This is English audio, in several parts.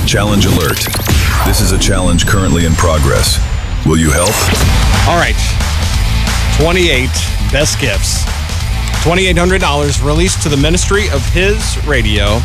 Challenge alert. This is a challenge currently in progress. Will you help? All right. 28 best gifts. $2,800 released to the ministry of His Radio.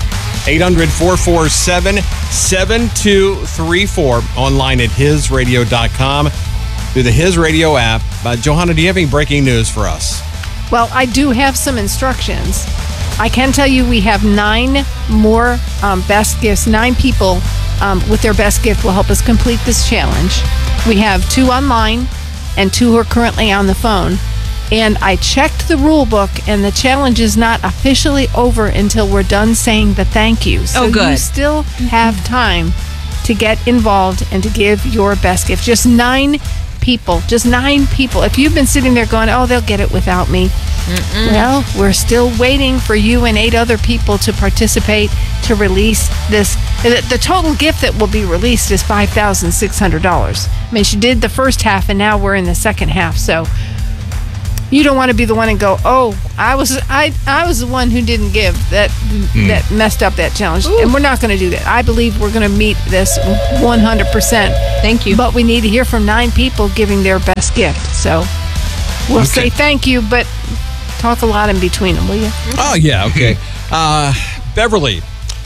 800-447-7234. Online at hisradio.com. Through the His Radio app. Johanna, do you have any breaking news for us? Well, I do have some instructions. I can tell you we have 9 more best gifts. 9 people with their best gift will help us complete this challenge. We have 2 online and 2 who are currently on the phone. And I checked the rule book, and the challenge is not officially over until we're done saying the thank you. So good. You still have time to get involved and to give your best gift. Just 9 people. Just 9 people. If you've been sitting there going, oh, they'll get it without me. Well, we're still waiting for you and 8 other people to participate to release this. The total gift that will be released is $5,600. I mean, she did the first half, and now we're in the second half. So you don't want to be the one and go, oh, I was the one who didn't give, that messed up that challenge. Ooh. And we're not going to do that. I believe we're going to meet this 100%. Thank you. But we need to hear from 9 people giving their best gift. So we'll say thank you, but talk a lot in between them, will you? Oh, yeah, okay. Beverly,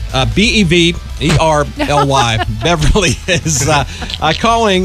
Beverly. Beverly is calling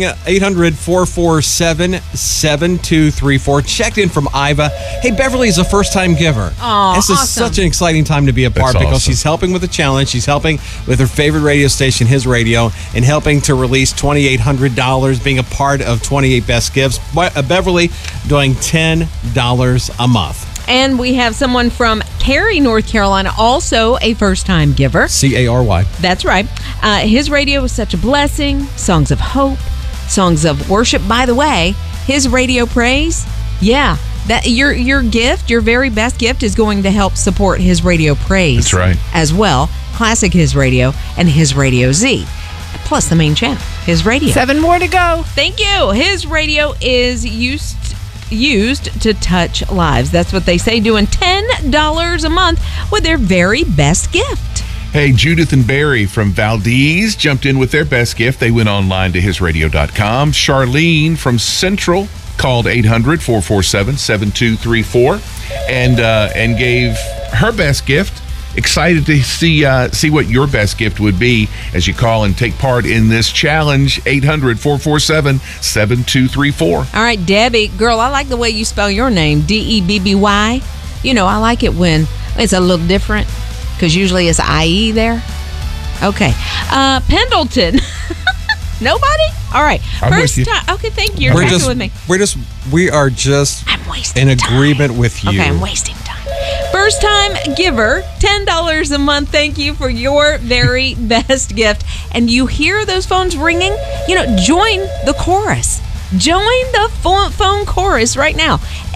800-447-7234. Checked in from Iva. Hey, Beverly is a first-time giver. Aw, this is such an exciting time to be a part because she's helping with the challenge. She's helping with her favorite radio station, His Radio, and helping to release $2,800, being a part of 28 Best Gifts. Beverly doing $10 a month. And we have someone from Cary, North Carolina, also a first-time giver. Cary. That's right. His Radio is such a blessing. Songs of hope, songs of worship. By the way, His Radio Praise, that your gift, your very best gift, is going to help support His Radio Praise. That's right. As well, Classic His Radio and His Radio Z, plus the main channel, His Radio. 7 more to go. Thank you. His Radio is used to touch lives. That's what they say, doing $10 a month with their very best gift. Hey, Judith and Barry from Valdez jumped in with their best gift. They went online to hisradio.com. Charlene from Central called 800-447-7234 and gave her best gift. Excited to see what your best gift would be as you call and take part in this challenge. 800-447-7234. All right, Debbie, girl, I like the way you spell your name, Debby. You know, I like it when it's a little different because usually it's IE there. Okay, Pendleton. Nobody? All right. First time. Okay, thank you. You're tracking with me. We are just in agreement with you. Okay, I'm wasting time. First time giver, $10 a month. Thank you for your very best gift. And you hear those phones ringing? You know, join the chorus. Join the phone chorus right now.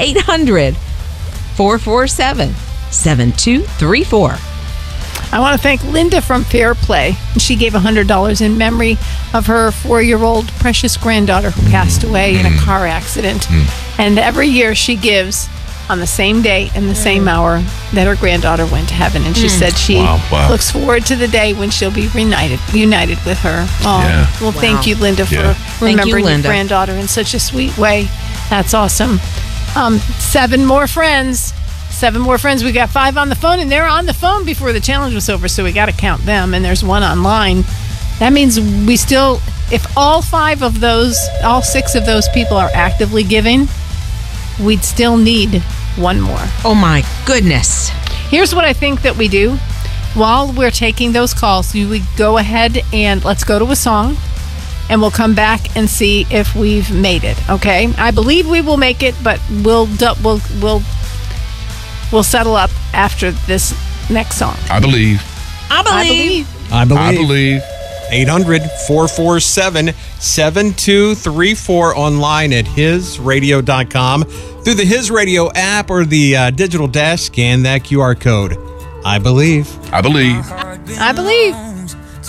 800-447-7234. I want to thank Linda from Fairplay. She gave $100 in memory of her 4-year-old precious granddaughter who passed away in a car accident. And every year she gives on the same day and the same hour that her granddaughter went to heaven. And she said she looks forward to the day when she'll be united with her. Oh, yeah. Well, thank you, Linda, for remembering your granddaughter in such a sweet way. That's awesome. 7 more friends. 7 more friends. We got 5 on the phone, and they're on the phone before the challenge was over, so we got to count them. And there's 1 online. That means we still, if all 6 of those people are actively giving, we'd still need 1 more. Oh my goodness. Here's what I think that we do. While we're taking those calls, we go ahead and let's go to a song, and we'll come back and see if we've made it. Okay? I believe we will make it, but we'll settle up after this next song. I believe. 800-447-7234 online at hisradio.com. Through the His Radio app or the digital dash, scan that QR code. I believe. I believe. I believe.